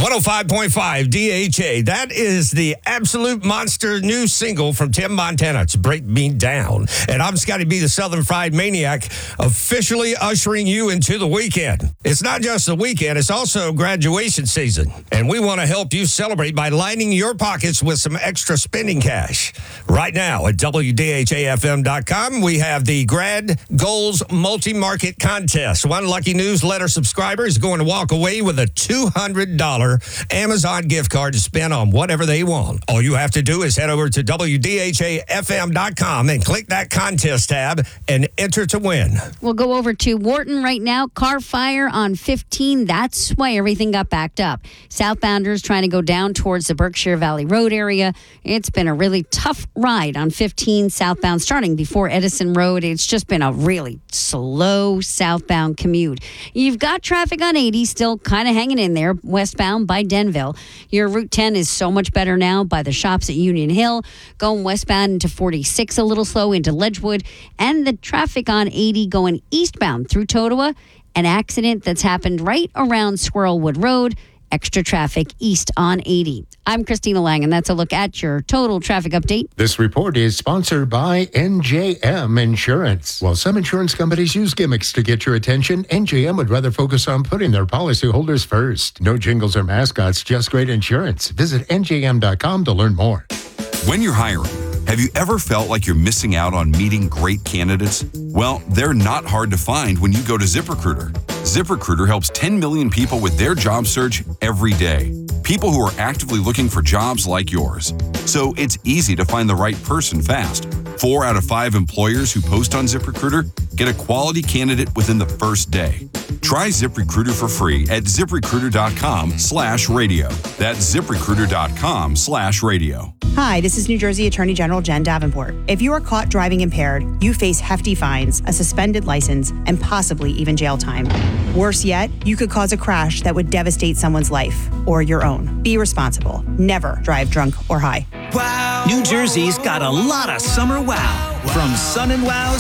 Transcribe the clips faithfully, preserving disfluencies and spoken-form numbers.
one oh five point five D H A. That is the absolute monster new single from Tim Montana. It's Break Me Down. And I'm Scotty B, the Southern Fried Maniac, officially ushering you into the weekend. It's not just the weekend, it's also graduation season. And we want to help you celebrate by lining your pockets with some extra spending cash. Right now at W D H A F M dot com, we have the Grad Goals Multi-Market Contest. One lucky newsletter subscriber is going to walk away with a two hundred dollars Amazon gift card to spend on whatever they want. All you have to do is head over to W D H A F M dot com and click that contest tab and enter to win. We'll go over to Wharton right now. Car fire on fifteen. That's why everything got backed up. Southbounders trying to go down towards the Berkshire Valley Road area. It's been a really tough ride on fifteen southbound starting before Edison Road. It's just been a really slow southbound commute. You've got traffic on eighty still kind of hanging in there westbound by Denville. Your Route ten is so much better now by the shops at Union Hill. Going westbound into forty-six a little slow into Ledgewood. And the traffic on eighty going eastbound through Totowa. An accident that's happened right around Squirrelwood Road. Extra traffic east on eighty. I'm Christina Lang, and that's a look at your total traffic update. This report is sponsored by N J M Insurance. While some insurance companies use gimmicks to get your attention, N J M would rather focus on putting their policyholders first. No jingles or mascots, just great insurance. Visit N J M dot com to learn more. When you're hiring, have you ever felt like you're missing out on meeting great candidates? Well, they're not hard to find when you go to ZipRecruiter. ZipRecruiter helps ten million people with their job search every day. People who are actively looking for jobs like yours. So it's easy to find the right person fast. Four out of five employers who post on ZipRecruiter get a quality candidate within the first day. Try ZipRecruiter for free at ZipRecruiter.com slash radio. That's ZipRecruiter.com slash radio. Hi, this is New Jersey Attorney General Jen Davenport. If you are caught driving impaired, you face hefty fines, a suspended license, and possibly even jail time. Worse yet, you could cause a crash that would devastate someone's life or your own. Be responsible. Never drive drunk or high. Wow. New Jersey's got a lot of summer wow. From sun and wows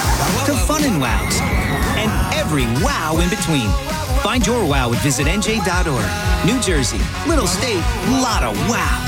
to fun and wows. And every wow in between. Find your wow at visit N J dot org. New Jersey, little state, lot of wow.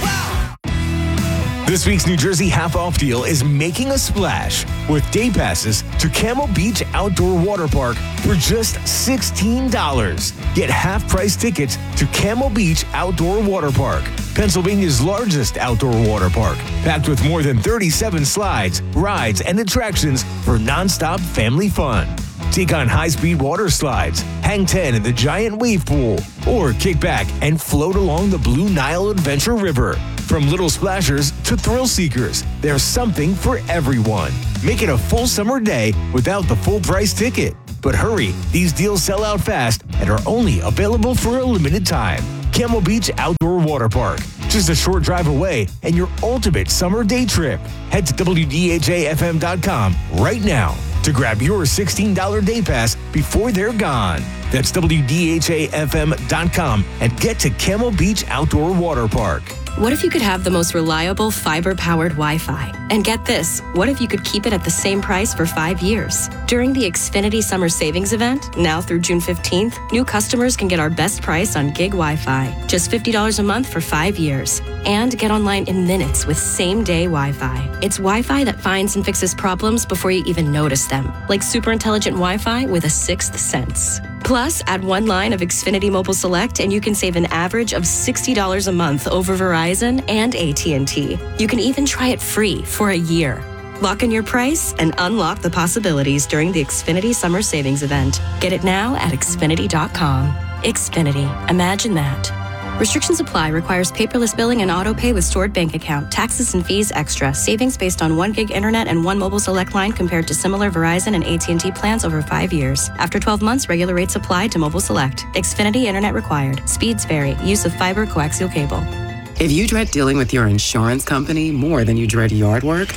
This week's New Jersey half-off deal is making a splash with day passes to Camel Beach Outdoor Water Park for just sixteen dollars. Get half-price tickets to Camel Beach Outdoor Water Park, Pennsylvania's largest outdoor water park, packed with more than thirty-seven slides, rides, and attractions for nonstop family fun. Take on high-speed water slides, hang ten in the giant wave pool, or kick back and float along the Blue Nile Adventure River. From little splashers to thrill seekers, there's something for everyone. Make it a full summer day without the full price ticket. But hurry, these deals sell out fast and are only available for a limited time. Camel Beach Outdoor Water Park, just a short drive away and your ultimate summer day trip. Head to W D H A F M dot com right now to grab your sixteen dollars day pass before they're gone. That's W D H A F M dot com and get to Camel Beach Outdoor Water Park. What if you could have the most reliable fiber-powered Wi-Fi? And get this, what if you could keep it at the same price for five years? During the Xfinity Summer Savings Event, now through June fifteenth, new customers can get our best price on gig Wi-Fi. Just fifty dollars a month for five years. And get online in minutes with same-day Wi-Fi. It's Wi-Fi that finds and fixes problems before you even notice them. Like super intelligent Wi-Fi with a sixth sense. Plus, add one line of Xfinity Mobile Select and you can save an average of sixty dollars a month over Verizon and A T and T. You can even try it free for a year. Lock in your price and unlock the possibilities during the Xfinity Summer Savings Event. Get it now at Xfinity dot com. Xfinity. Imagine that. Restrictions apply. Requires paperless billing and auto pay with stored bank account. Taxes and fees extra. Savings based on one gig internet and one mobile select line compared to similar Verizon and A T and T plans over five years. After twelve months, regular rates apply to mobile select. Xfinity internet required. Speeds vary. Use of fiber coaxial cable. If you dread dealing with your insurance company more than you dread yard work,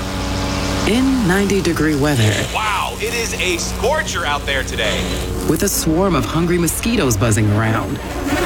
in ninety degree weather. Wow, it is a scorcher out there today. With a swarm of hungry mosquitoes buzzing around.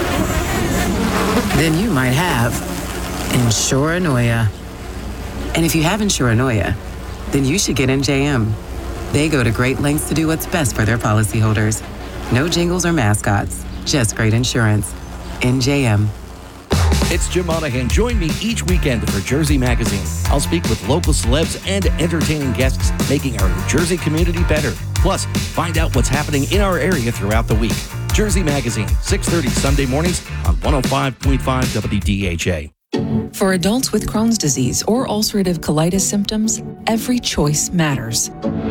Then you might have Insuranoia. And if you have Insuranoia, then you should get N J M. They go to great lengths to do what's best for their policyholders. No jingles or mascots, just great insurance. N J M. It's Jim Monahan. Join me each weekend for Jersey Magazine. I'll speak with local celebs and entertaining guests, making our New Jersey community better. Plus, find out what's happening in our area throughout the week. Jersey Magazine, six thirty Sunday mornings on one oh five point five W D H A. For adults with Crohn's disease or ulcerative colitis symptoms, every choice matters.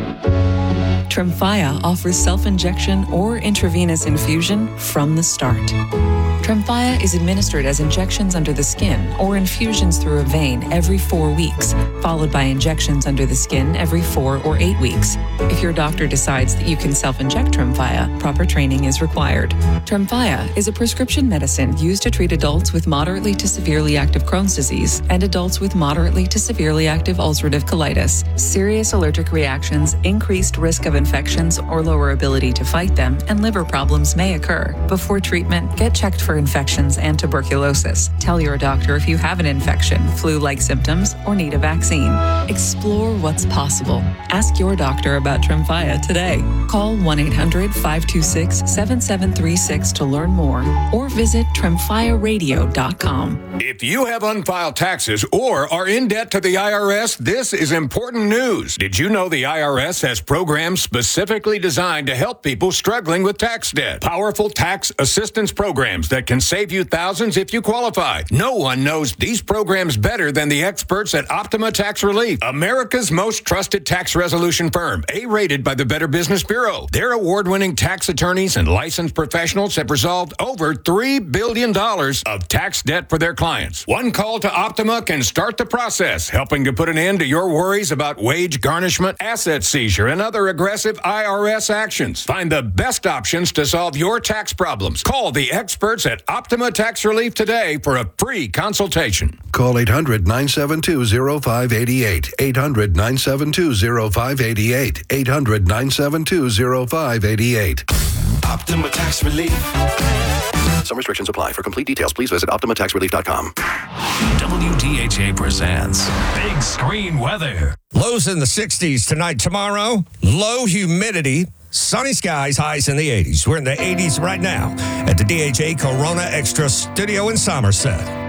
Tremfya offers self-injection or intravenous infusion from the start. Tremfya is administered as injections under the skin or infusions through a vein every four weeks, followed by injections under the skin every four or eight weeks. If your doctor decides that you can self-inject Tremfya, proper training is required. Tremfya is a prescription medicine used to treat adults with moderately to severely active Crohn's disease and adults with moderately to severely active ulcerative colitis. Serious allergic reactions, increased risk of infections or lower ability to fight them, and liver problems may occur. Before treatment, get checked for infections and tuberculosis. Tell your doctor if you have an infection, flu-like symptoms, or need a vaccine. Explore what's possible. Ask your doctor about Tremfya today. Call one eight hundred five two six seven seven three six to learn more or visit tremfya radio dot com. If you have unfiled taxes or are in debt to the I R S, this is important news. Did you know the I R S has programs specifically designed to help people struggling with tax debt? Powerful tax assistance programs that can save you thousands if you qualify. No one knows these programs better than the experts at Optima Tax Relief, America's most trusted tax resolution firm, A-rated by the Better Business Bureau. Their award-winning tax attorneys and licensed professionals have resolved over three billion dollars of tax debt for their clients. One call to Optima can start the process, helping to put an end to your worries about wage garnishment, asset seizure, and other aggressive I R S actions. Find the best options to solve your tax problems. Call the experts at Optima Tax Relief today for a free consultation. Call eight hundred nine seven two oh five eight eight. eight hundred nine seven two oh five eight eight. eight hundred nine seven two oh five eight eight. Optima Tax Relief. Some restrictions apply. For complete details, please visit optima tax relief dot com. W D H A presents Big Screen Weather. Lows in the sixties tonight, tomorrow. Low humidity. Sunny skies, highs in the eighties. We're in the eighties right now at the D H A Corona Extra Studio in Somerset.